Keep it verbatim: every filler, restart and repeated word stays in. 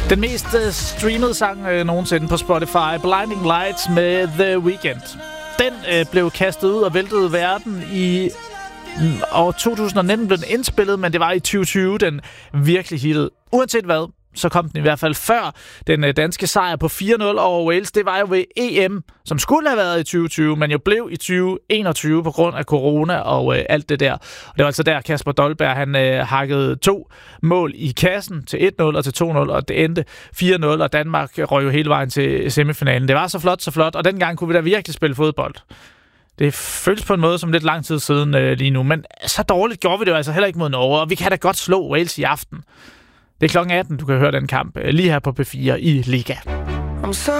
Den mest uh, streamede sang uh, nogensinde på Spotify, Blinding Lights med The Weeknd. Den uh, blev kastet ud og væltede verden i mm, år to tusind nitten, blev den indspillet, men det var i tyve tyve, den virkelig hittede. Uanset hvad, så kom den i hvert fald før den uh, danske sejr på fire nul over Wales. Det var jo ved E M, som skulle have været i tyve tyve, men jo blev i tyve enogtyve på grund af corona og uh, alt det der. Og det var altså der, Kasper Dolberg, han uh, hakkede to mål i kassen til et nul og til to nul, og det endte fire nul, og Danmark røg jo hele vejen til semifinalen. Det var så flot, så flot, og dengang kunne vi da virkelig spille fodbold. Det føles på en måde som lidt lang tid siden uh, lige nu, men så dårligt gjorde vi det jo altså heller ikke mod Norge, og vi kan da godt slå Wales i aften. Det er klokken atten, du kan høre den kamp lige her på P fire i Liga.